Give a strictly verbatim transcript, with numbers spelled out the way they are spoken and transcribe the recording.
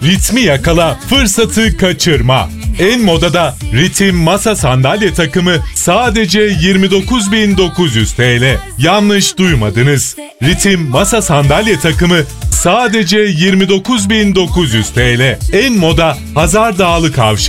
Ritmi yakala, fırsatı kaçırma. En modada Ritim masa sandalye takımı sadece yirmi dokuz bin dokuz yüz T L. Yanlış duymadınız. Ritim masa sandalye takımı sadece yirmi dokuz bin dokuz yüz T L. En moda Hazar Dağlı Kavşak.